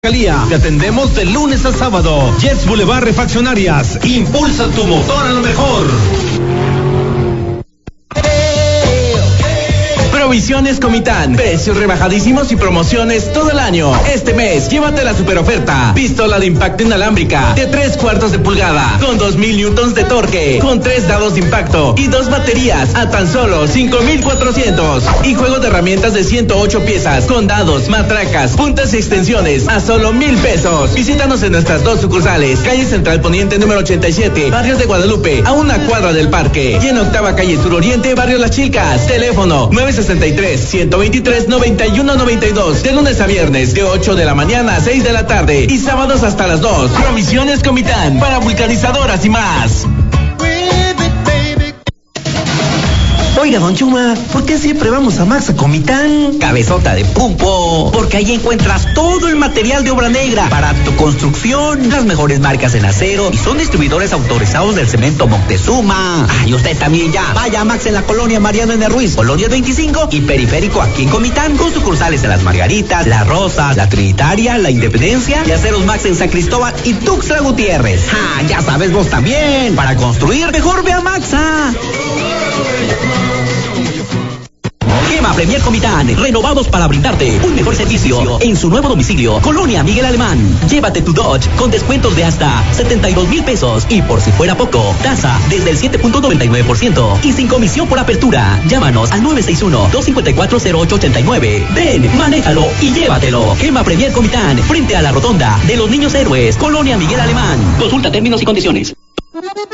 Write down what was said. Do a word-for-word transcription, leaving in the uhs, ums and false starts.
Te atendemos de lunes a sábado. Jets Boulevard Refaccionarias. Impulsa tu motor a lo mejor. Provisiones Comitán. Precios rebajadísimos y promociones todo el año. Este mes, llévate la super oferta. Pistola de impacto inalámbrica de tres cuartos de pulgada con dos mil newtons de torque, con tres dados de impacto y dos baterías a tan solo cinco mil cuatrocientos. Y juego de herramientas de ciento ocho piezas con dados, matracas, puntas y extensiones a solo mil pesos. Visítanos en nuestras dos sucursales. Calle Central Poniente número ochenta y siete, Barrios de Guadalupe, a una cuadra del parque. Y en Octava Calle Sur Oriente, Barrio Las Chilcas. Teléfono nueve sesenta y tres, ciento veintitrés, noventa y uno noventa y dos. De lunes a viernes, de ocho de la mañana a seis de la tarde. Y sábados hasta las dos. Provisiones Comitán, para vulcanizadoras y más. Oiga, don Chuma, ¿por qué siempre vamos a Maxa Comitán? Cabezota de pulpo, porque ahí encuentras todo el material de obra negra para tu construcción, las mejores marcas en acero y son distribuidores autorizados del cemento Moctezuma. Ah, y usted también ya, vaya a Max en la colonia Mariano N. Ruiz, Colonia veinticinco y Periférico aquí en Comitán, con sucursales en Las Margaritas, Las Rosas, La Trinitaria, La Independencia y aceros Max en San Cristóbal y Tuxtla Gutiérrez. Ah, ya sabes vos también, para construir mejor ve a Maxa. Gema Premier Comitán, renovados para brindarte un mejor servicio en su nuevo domicilio, Colonia Miguel Alemán. Llévate tu Dodge con descuentos de hasta setenta y dos mil pesos y por si fuera poco, tasa desde el siete punto noventa y nueve por ciento y sin comisión por apertura. Llámanos al nueve seis uno, dos cinco cuatro, cero ocho ocho nueve. Ven, manéjalo y llévatelo. Gema Premier Comitán, frente a la rotonda de los Niños Héroes, Colonia Miguel Alemán. Consulta términos y condiciones.